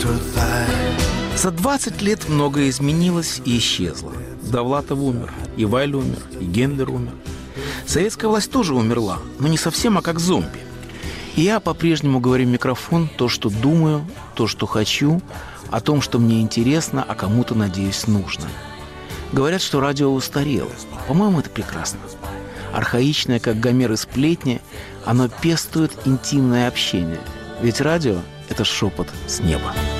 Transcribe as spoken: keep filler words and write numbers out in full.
За двадцать лет многое изменилось и исчезло. Довлатов умер, и Вайль умер, и Гендлер умер. Советская власть тоже умерла, но не совсем, а как зомби. И я по-прежнему говорю в микрофон то, что думаю, то, что хочу, о том, что мне интересно, а кому-то, надеюсь, нужно. Говорят, что радио устарело. По-моему, это прекрасно. Архаичное, как Гомер и сплетни, оно пестует интимное общение. Ведь радио – это шепот с неба.